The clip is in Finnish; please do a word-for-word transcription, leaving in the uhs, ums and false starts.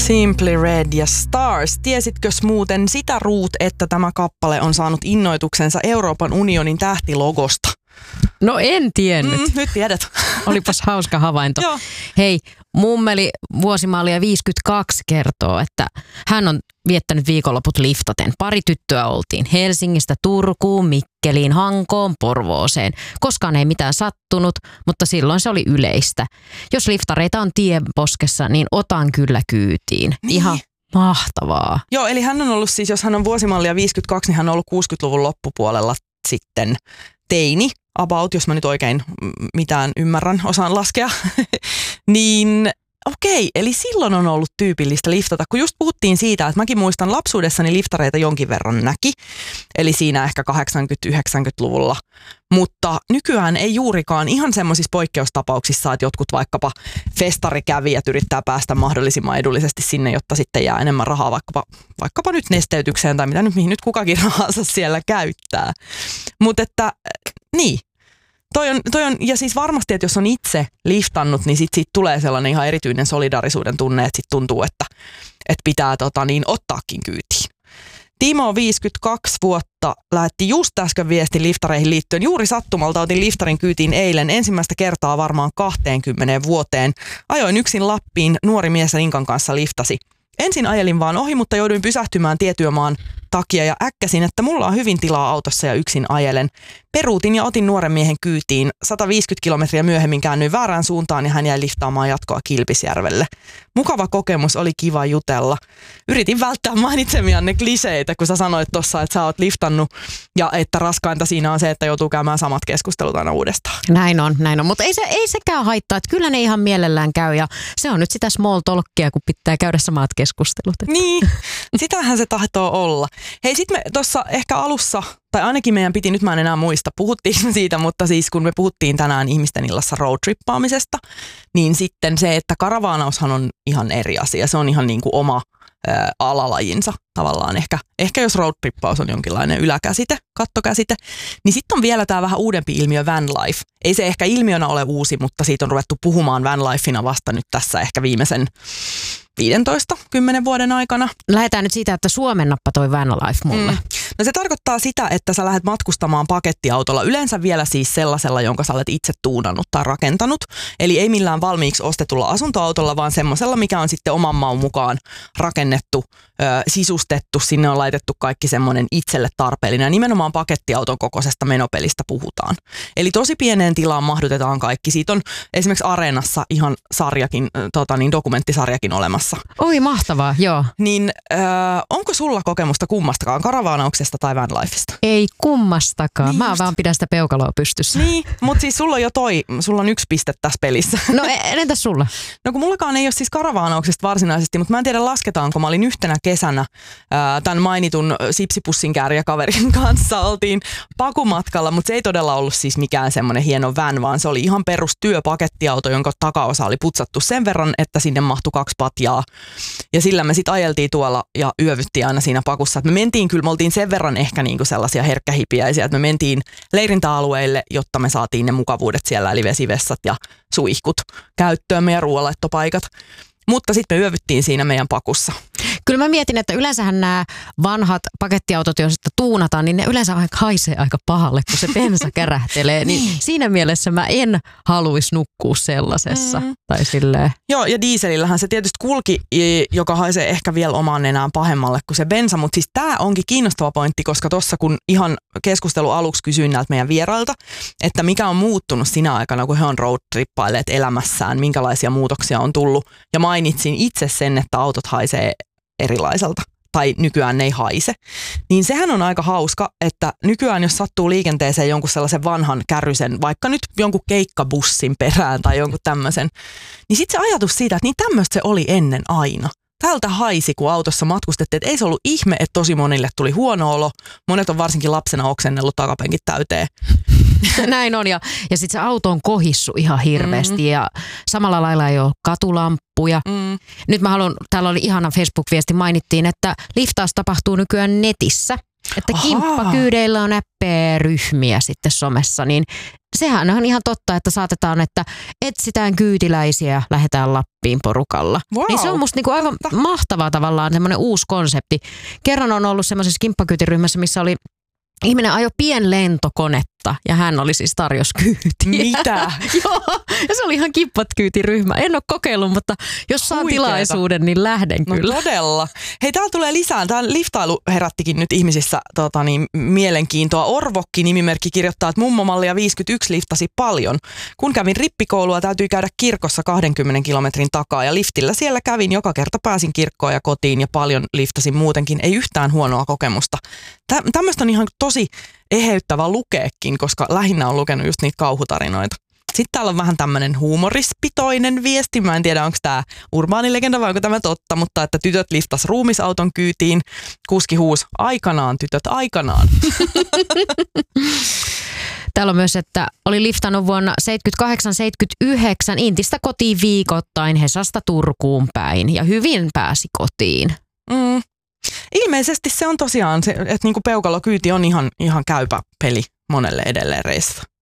Simply Red ja Stars. Tiesitkös muuten sitä Ruut, että tämä kappale on saanut innoituksensa Euroopan unionin tähtilogosta? No en tiennyt. Mm, nyt tiedät. Olipas hauska havainto. Joo. Hei, mummeli vuosimallia viisikymmentäkaksi kertoo, että hän on viettänyt viikonloput liftaten. Pari tyttöä oltiin Helsingistä Turkuun, Mikkeliin, Hankoon, Porvooseen. Koskaan ei mitään sattunut, mutta silloin se oli yleistä. Jos liftareita on tienposkessa, niin otan kyllä kyytiin. Niin. Ihan mahtavaa. Joo, eli hän on ollut siis, jos hän on vuosimallia viisikymmentäkaksi, niin hän on ollut kuusikymmentäluvun loppupuolella sitten teini. About, jos mä nyt oikein mitään ymmärrän, osaan laskea, niin okei, eli silloin on ollut tyypillistä liftata, kun just puhuttiin siitä, että mäkin muistan lapsuudessani liftareita jonkin verran näki, eli siinä ehkä kahdeksankymmentä-yhdeksänkymmentäluvulla, mutta nykyään ei juurikaan ihan semmoisissa poikkeustapauksissa, että jotkut vaikkapa festarikävijät yrittää päästä mahdollisimman edullisesti sinne, jotta sitten jää enemmän rahaa vaikkapa, vaikkapa nyt nesteytykseen tai mitä nyt, mihin nyt kukakin rahansa siellä käyttää, mutta että niin. Toi on, toi on, ja siis varmasti, että jos on itse liftannut, niin sit siitä tulee sellainen ihan erityinen solidaarisuuden tunne, että sit tuntuu, että, että pitää tota, niin, ottaakin kyytiin. Timo, viisikymmentäkaksi vuotta, lähetti just äsken viesti liftareihin liittyen. Juuri sattumalta otin liftarin kyytiin eilen ensimmäistä kertaa varmaan kaksikymmentä vuoteen. Ajoin yksin Lappiin, nuori mies Inkan kanssa liftasi. Ensin ajelin vaan ohi, mutta jouduin pysähtymään tietyömaan takia ja äkkäsin, että mulla on hyvin tilaa autossa ja yksin ajelen. Peruutin ja otin nuoren miehen kyytiin. sata viisikymmentä kilometriä myöhemmin käännyin väärään suuntaan ja hän jäi liftaamaan jatkoa Kilpisjärvelle. Mukava kokemus, oli kiva jutella. Yritin välttää mainitsemianne kliseitä, kun sä sanoit tuossa, että sä oot liftannut ja että raskainta siinä on se, että joutuu käymään samat keskustelut aina uudestaan. Näin on, näin on. Mutta ei, se, ei sekään haittaa, että kyllä ne ihan mielellään käy ja se on nyt sitä small talkia, kun pitää käydä samat keskustelut. Niin, sitähän se tahtoo olla. Hei, sit me tuossa ehkä alussa, tai ainakin meidän piti, nyt mä en enää muista, puhuttiin siitä, mutta siis kun me puhuttiin tänään ihmisten illassa roadtrippaamisesta, niin sitten se, että karavaanaushan on ihan eri asia. Se on ihan niin kuin oma ä, alalajinsa tavallaan. Ehkä, ehkä jos roadtrippaus on jonkinlainen yläkäsite, kattokäsite, niin sitten on vielä tämä vähän uudempi ilmiö vanlife. Ei se ehkä ilmiönä ole uusi, mutta siitä on ruvettu puhumaan vanlifena vasta nyt tässä ehkä viimeisen viisitoista kymmenen vuoden aikana. Lähdetään nyt siitä, että suomennappa toi vanlife mulle. Mm. No se tarkoittaa sitä, että sä lähdet matkustamaan pakettiautolla, yleensä vielä siis sellaisella, jonka sä olet itse tuunannut tai rakentanut. Eli ei millään valmiiksi ostetulla asuntoautolla, vaan semmoisella, mikä on sitten oman maun mukaan rakennettu, ö, sisustettu. Sinne on laitettu kaikki semmoinen itselle tarpeellinen. Ja nimenomaan pakettiauton kokoisesta menopelistä puhutaan. Eli tosi pieneen tilaan mahdutetaan kaikki. Siitä on esimerkiksi Areenassa ihan sarjakin, tota niin, dokumenttisarjakin olemassa. Oi, mahtavaa, joo. Niin ö, onko sulla kokemusta kummastakaan, karavaanauksesta tai vanlifesta? Ei kummastakaan. Niin Mä just. vaan pidän sitä peukaloa pystyssä. Niin, mutta siis sulla on jo toi, sulla on yksi piste tässä pelissä. No entäs sulla? No kun mullakaan ei ole siis karavaanauksesta varsinaisesti, mutta mä en tiedä lasketaanko. Mä olin yhtenä kesänä ää, tämän mainitun sipsipussin kääriäkaverin kanssa. Oltiin pakumatkalla, mutta se ei todella ollut siis mikään semmoinen hieno van, vaan se oli ihan perus työpakettiauto, jonka takaosa oli putsattu sen verran, että sinne mahtui kaksi patjaa. Ja sillä me sitten ajeltiin tuolla ja yövyttiin aina siinä pakussa. Et me mentiin kyllä, me oltiin sen verran ehkä niinku sellaisia herkkähipiäisiä, että me mentiin leirintäalueille, jotta me saatiin ne mukavuudet siellä, eli vesivessat ja suihkut käyttöön, meidän ruoanlaittopaikat. Mutta sitten me yövyttiin siinä meidän pakussa. Kyllä mä mietin, että yleensähän nämä vanhat pakettiautot, joista tuunataan, niin ne yleensä haisee aika pahalle, kun se bensa kärähtelee. Niin siinä mielessä mä en haluaisi nukkua sellaisessa. Mm. Tai silleen. Joo, ja dieselillähän se tietysti kulki, joka haisee ehkä vielä omaan enää pahemmalle kuin se bensa. Mutta siis tämä onkin kiinnostava pointti, koska tuossa kun ihan keskustelu aluksi kysyin näiltä meidän vierailta, että mikä on muuttunut sinä aikana, kun he on roadtrippailleet elämässään, minkälaisia muutoksia on tullut. Ja mainitsin itse sen, että autot haisee erilaiselta tai nykyään ne ei haise, niin sehän on aika hauska, että nykyään jos sattuu liikenteeseen jonkun sellaisen vanhan kärrysen, vaikka nyt jonkun keikkabussin perään tai jonkun tämmöisen, niin sitten se ajatus siitä, että niin tämmöistä se oli ennen aina. Tältä haisi, kun autossa matkustettiin, että ei se ollut ihme, että tosi monille tuli huono olo. Monet on varsinkin lapsena oksennellut takapenkit täyteen. Näin on, ja, ja sitten se auto on kohissu ihan hirveästi, mm-hmm. ja samalla lailla ei ole katulampuja. Mm. Nyt mä haluan, täällä oli ihana Facebook-viesti, mainittiin, että liftaus tapahtuu nykyään netissä. että Ahaa. kimppakyydeillä on näppejä ryhmiä sitten somessa, niin sehän on ihan totta, että saatetaan, että etsitään kyytiläisiä ja lähdetään Lappiin porukalla. Wow. Niin se on musta niinku aivan Totta. mahtavaa tavallaan semmoinen uusi konsepti. Kerran on ollut semmoisessa kimppakyytiryhmässä, missä oli ihminen ajoi pienlentokonetta ja hän oli siis tarjos kyytiä. Mitä? Joo, ja se oli ihan kippakyytiryhmä. En ole kokeillut, mutta jos saan Huikeeta. tilaisuuden, niin lähden No kyllä. todella. Hei, täällä tulee lisää. Tämä liftailu herättikin nyt ihmisissä tota, niin, mielenkiintoa. Orvokki-nimimerkki kirjoittaa, että mummomallia viisikymmentäyksi liftasi paljon. Kun kävin rippikoulua, täytyi käydä kirkossa kahdenkymmenen kilometrin takaa ja liftillä siellä kävin. Joka kerta pääsin kirkkoon ja kotiin ja paljon liftasin muutenkin. Ei yhtään huonoa kokemusta. Tä, tämmöistä on ihan tosi eheyttävä lukeekin, koska lähinnä on lukenut just niitä kauhutarinoita. Sitten täällä on vähän tämmöinen huumorispitoinen viesti. Mä en tiedä, onko tämä urbaanilegenda vai onko tämä totta, mutta että tytöt liftas ruumisauton kyytiin. Kuski huusi, aikanaan tytöt, aikanaan. Täällä on myös, että oli liftannut vuonna seitsemänkymmentäkahdeksan seitsemänkymmentäyhdeksän Intistä kotiin viikoittain Hesasta Turkuun päin ja hyvin pääsi kotiin. Mm. Ilmeisesti se on tosiaan, se, että niinku peukalokyyti on ihan, ihan käypä peli monelle edelleen reissa.